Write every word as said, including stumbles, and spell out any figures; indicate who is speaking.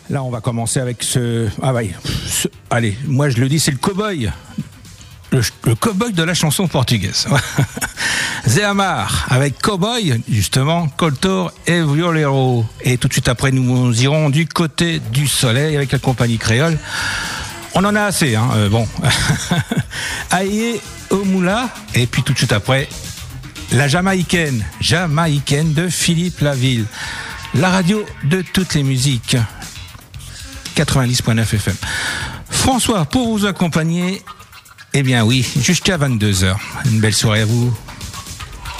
Speaker 1: Là, on va commencer avec ce... Ah ouais, ce... allez, moi je le dis, c'est le cow-boy. Le, le cow-boy de la chanson portugaise. Zé Amar, avec Cowboy, justement, Coltor et Violero. Et tout de suite après, nous irons du côté du soleil avec la compagnie créole. On en a assez, hein, euh, bon. Aïe Omoula, et puis tout de suite après, la Jamaïcaine, Jamaïcaine de Philippe Laville. La radio de toutes les musiques. quatre-vingt-dix virgule neuf F M. François, pour vous accompagner, eh bien oui, jusqu'à vingt-deux heures. Une belle soirée à vous.